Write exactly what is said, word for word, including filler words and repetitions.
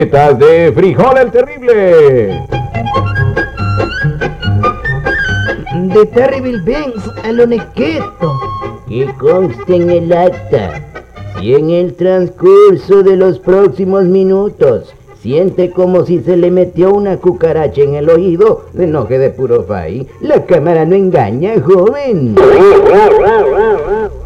Estás de Frijol el Terrible. De Terrible Benz a lo Nequeto. Que conste en el acta, si en el transcurso de los próximos minutos siente como si se le metió una cucaracha en el oído, no quede puro fai. La cámara no engaña, joven.